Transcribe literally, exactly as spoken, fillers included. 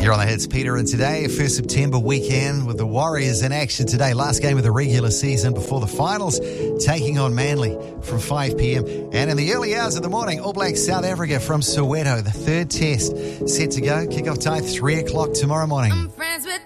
You're on the hits, Peter, and today, first September weekend with the Warriors in action today. Last game of the regular season before the finals, taking on Manly from five p.m. And in the early hours of the morning, All Blacks South Africa from Soweto. The third test set to go. Kick-off time three o'clock tomorrow morning.